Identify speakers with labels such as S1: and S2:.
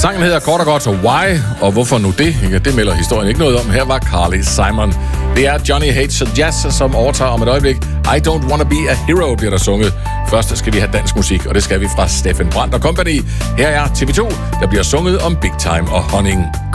S1: Sangen hedder kort og godt Why, og hvorfor nu det? Ja, det melder historien ikke noget om. Her var Carly Simon. Det er Johnny Hates Jazz, som overtager om et øjeblik. I Don't Wanna Be a Hero bliver der sunget. Først skal vi have dansk musik, og det skal vi fra Steffen Brandt og Company. Her er TV2, der bliver sunget om Big Time og Honning.